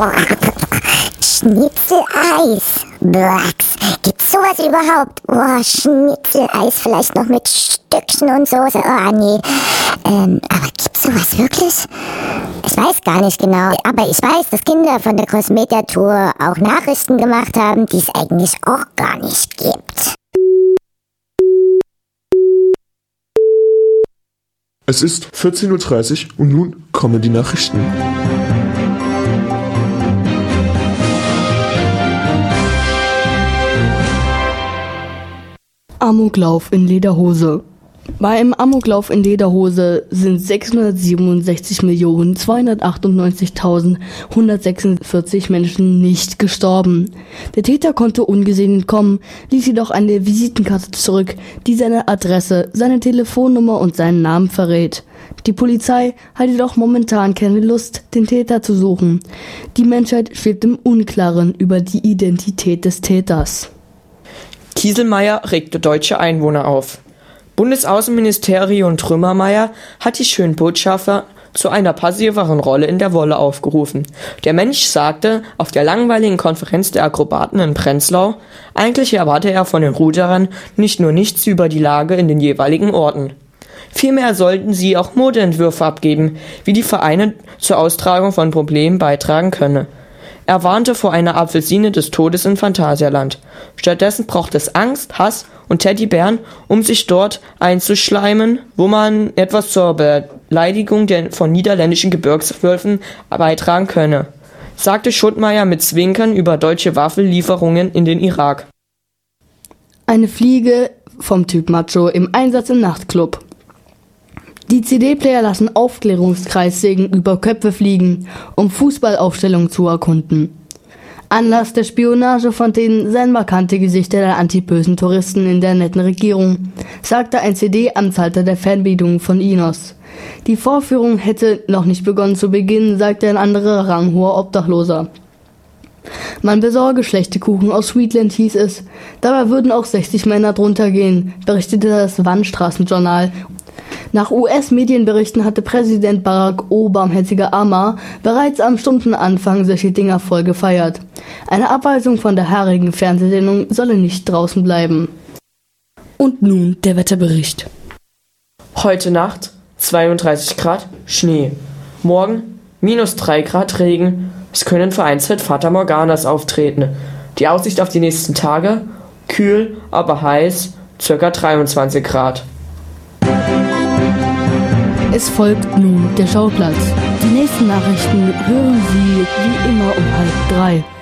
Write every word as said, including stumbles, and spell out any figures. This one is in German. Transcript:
Schnitzeleis. Blacks. Gibt's sowas überhaupt? Oh, Schnitzeleis vielleicht noch mit Stückchen und Soße. Oh, nee. Ähm, aber gibt's sowas wirklich? Ich weiß gar nicht genau. Aber ich weiß, dass Kinder von der Crossmedia-Tour auch Nachrichten gemacht haben, die es eigentlich auch gar nicht gibt. Es ist vierzehn Uhr dreißig und nun kommen die Nachrichten. Amoklauf in Lederhose. Bei einem Amoklauf in Lederhose sind sechshundertsiebenundsechzig Millionen zweihundertachtundneunzigtausendeinhundertsechsundvierzig Menschen nicht gestorben. Der Täter konnte ungesehen entkommen, ließ jedoch eine Visitenkarte zurück, die seine Adresse, seine Telefonnummer und seinen Namen verrät. Die Polizei hat jedoch momentan keine Lust, den Täter zu suchen. Die Menschheit schwebt im Unklaren über die Identität des Täters. Kieselmeier regte deutsche Einwohner auf. Bundesaußenministerium Trümmermeier hat die schönen Botschafter zu einer passiveren Rolle in der Wolle aufgerufen. Der Mensch sagte auf der langweiligen Konferenz der Akrobaten in Prenzlau, eigentlich erwarte er von den Ruderern nicht nur nichts über die Lage in den jeweiligen Orten. Vielmehr sollten sie auch Modeentwürfe abgeben, wie die Vereine zur Austragung von Problemen beitragen könne. Er warnte vor einer Apfelsine des Todes in Phantasialand. Stattdessen braucht es Angst, Hass und Teddybären, um sich dort einzuschleimen, wo man etwas zur Beleidigung der von niederländischen Gebirgswölfen beitragen könne, sagte Schuttmeier mit Zwinkern über deutsche Waffenlieferungen in den Irak. Eine Fliege vom Typ Macho im Einsatz im Nachtclub. Die C D-Player lassen Aufklärungskreissägen über Köpfe fliegen, um Fußballaufstellungen zu erkunden. Anlass der Spionagefontänen seien markante Gesichter der antibösen Touristen in der netten Regierung, sagte ein C D-Amtshalter der Fernbedienung von Inos. Die Vorführung hätte noch nicht begonnen zu beginnen, sagte ein anderer ranghoher Obdachloser. Man besorge schlechte Kuchen aus Sweetland, hieß es. Dabei würden auch sechzig Männer drunter gehen, berichtete das Wandstraßenjournal. Nach U S-Medienberichten hatte Präsident Barack O. barmherziger Armer bereits am Stundenanfang solche Dinger voll gefeiert. Eine Abweisung von der haarigen Fernsehsendung solle nicht draußen bleiben. Und nun der Wetterbericht. Heute Nacht zweiunddreißig Grad Schnee. Morgen minus drei Grad Regen. Es können vereinzelt Fata Morganas auftreten. Die Aussicht auf die nächsten Tage? Kühl, aber heiß, ca. dreiundzwanzig Grad. Es folgt nun der Schauplatz. Die nächsten Nachrichten hören Sie wie immer um halb drei.